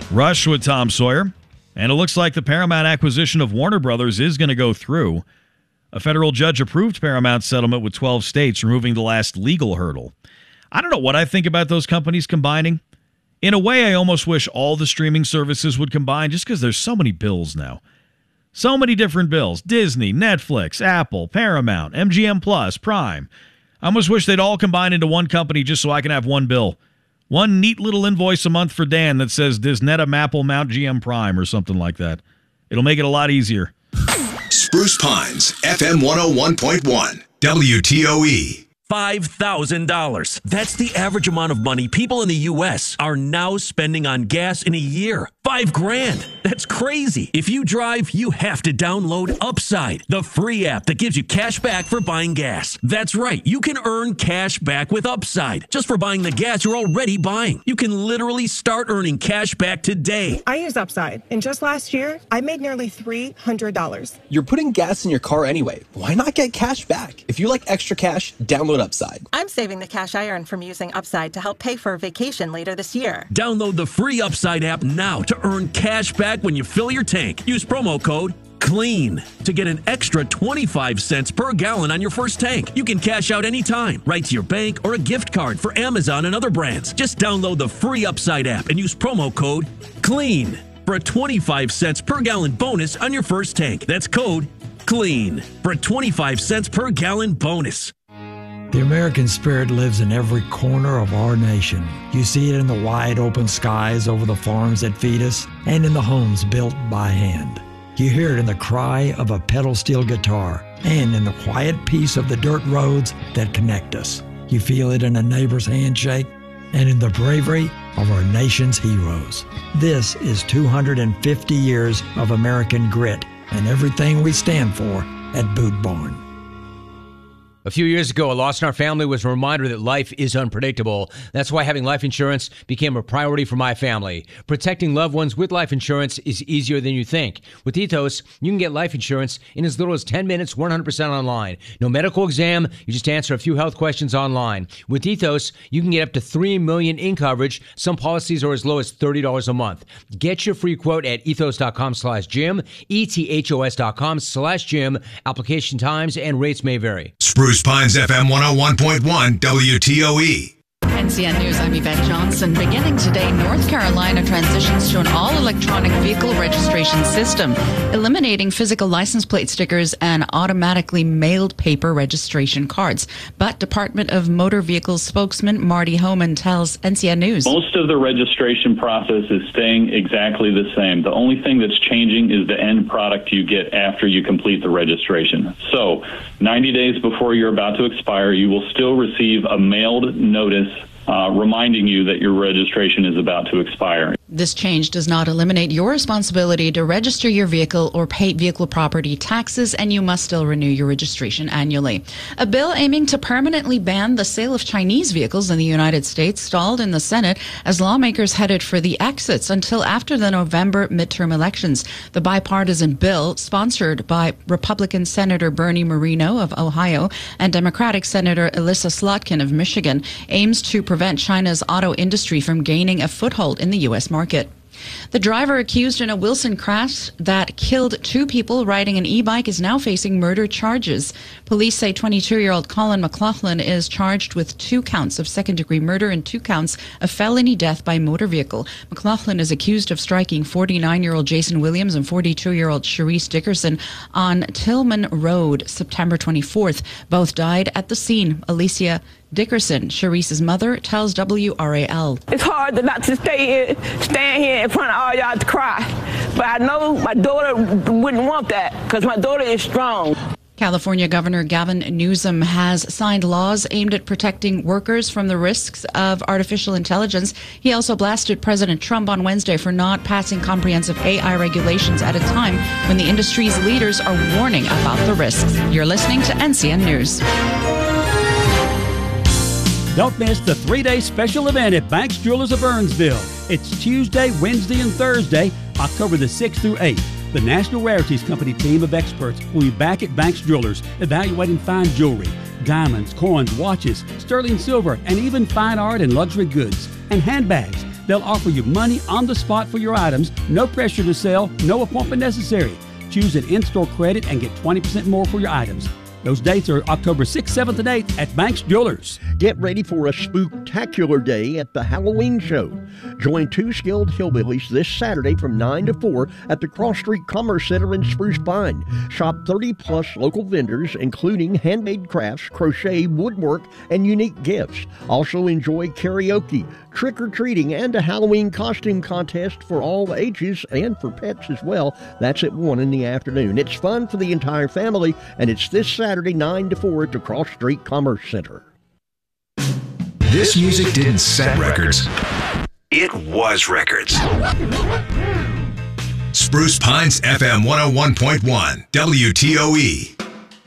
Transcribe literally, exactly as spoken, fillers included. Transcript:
Rush with Tom Sawyer. And it looks like the Paramount acquisition of Warner Brothers is going to go through. A federal judge approved Paramount's settlement with twelve states, removing the last legal hurdle. I don't know what I think about those companies combining. In a way, I almost wish all the streaming services would combine just because there's so many bills now. So many different bills. Disney, Netflix, Apple, Paramount, M G M Plus, Prime. I almost wish they'd all combine into one company just so I can have one bill. One neat little invoice a month for Dan that says Disney, Apple, Mount G M Prime or something like that. It'll make it a lot easier. Spruce Pines, F M one oh one point one, W T O E. five thousand dollars. That's the average amount of money people in the U S are now spending on gas in a year. Five grand. That's crazy. If you drive, you have to download Upside, the free app that gives you cash back for buying gas. That's right. You can earn cash back with Upside just for buying the gas you're already buying. You can literally start earning cash back today. I use Upside, and just last year, I made nearly three hundred dollars. You're putting gas in your car anyway. Why not get cash back? If you like extra cash, download Upside. I'm saving the cash I earn from using Upside to help pay for a vacation later this year. Download the free Upside app now to earn cash back when you fill your tank. Use promo code CLEAN to get an extra twenty-five cents per gallon on your first tank. You can cash out anytime, right to your bank or a gift card for Amazon and other brands. Just download the free Upside app and use promo code CLEAN for a twenty-five cents per gallon bonus on your first tank. That's code CLEAN for a twenty-five cents per gallon bonus. The American spirit lives in every corner of our nation. You see it in the wide open skies over the farms that feed us and in the homes built by hand. You hear it in the cry of a pedal steel guitar and in the quiet peace of the dirt roads that connect us. You feel it in a neighbor's handshake and in the bravery of our nation's heroes. This is two hundred fifty years of American grit and everything we stand for at Boot Barn. A few years ago, a loss in our family was a reminder that life is unpredictable. That's why having life insurance became a priority for my family. Protecting loved ones with life insurance is easier than you think. With Ethos, you can get life insurance in as little as ten minutes, one hundred percent online. No medical exam, you just answer a few health questions online. With Ethos, you can get up to three million dollars in coverage. Some policies are as low as thirty dollars a month. Get your free quote at ethos.com slash Jim, ethos.com slash Jim. Application times and rates may vary. Spruce Pines F M one oh one point one, W T O E. N C N News, I'm Yvette Johnson. Beginning today, North Carolina transitions to an all-electronic vehicle registration system, eliminating physical license plate stickers and automatically mailed paper registration cards. But Department of Motor Vehicles spokesman Marty Homan tells N C N News. Most of the registration process is staying exactly the same. The only thing that's changing is the end product you get after you complete the registration. So ninety days before you're about to expire, you will still receive a mailed notice Uh, reminding you that your registration is about to expire. This change does not eliminate your responsibility to register your vehicle or pay vehicle property taxes, and you must still renew your registration annually. A bill aiming to permanently ban the sale of Chinese vehicles in the United States stalled in the Senate as lawmakers headed for the exits until after the November midterm elections. The bipartisan bill, sponsored by Republican Senator Bernie Moreno of Ohio and Democratic Senator Elissa Slotkin of Michigan, aims to prevent China's auto industry from gaining a foothold in the U S market. The driver accused in a Wilson crash that killed two people riding an e-bike is now facing murder charges. Police say twenty-two-year-old Colin McLaughlin is charged with two counts of second-degree murder and two counts of felony death by motor vehicle. McLaughlin is accused of striking forty-nine-year-old Jason Williams and forty-two-year-old Sharice Dickerson on Tillman Road September twenty-fourth. Both died at the scene. Alicia Dickerson, Sharice's mother, tells W R A L. It's hard to not to stay here, stand here in front of all y'all to cry. But I know my daughter wouldn't want that because my daughter is strong. California Governor Gavin Newsom has signed laws aimed at protecting workers from the risks of artificial intelligence. He also blasted President Trump on Wednesday for not passing comprehensive A I regulations at a time when the industry's leaders are warning about the risks. You're listening to N C N News. Don't miss the three-day special event at Banks Jewelers of Burnsville. It's Tuesday, Wednesday, and Thursday, October the sixth through eighth. The National Rarities Company team of experts will be back at Banks Jewelers evaluating fine jewelry, diamonds, coins, watches, sterling silver, and even fine art and luxury goods and handbags. They'll offer you money on the spot for your items, no pressure to sell, no appointment necessary. Choose an in-store credit and get twenty percent more for your items. Those dates are October sixth, seventh, and eighth at Banks Jewelers. Get ready for a spooktacular day at the Halloween show. Join two skilled hillbillies this Saturday from nine to four at the Cross Street Commerce Center in Spruce Pine. Shop thirty plus local vendors, including handmade crafts, crochet, woodwork, and unique gifts. Also enjoy karaoke, trick-or-treating, and a Halloween costume contest for all ages and for pets as well. That's at one in the afternoon. It's fun for the entire family, and it's this Saturday, nine to four at the Cross Street Commerce Center. This music didn't set records. It was records. Spruce Pines F M one oh one point one, W T O E.